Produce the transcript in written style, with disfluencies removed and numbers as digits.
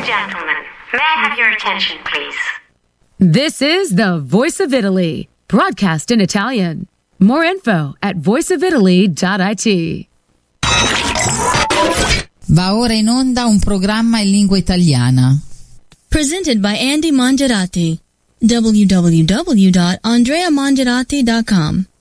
gentlemen, may I have your attention, please? This is the Voice of Italy, broadcast in Italian. More info at voiceofitaly.it. Va ora in onda un programma in lingua italiana. Presented by Andy Mangiarati. www.andreamangiarati.com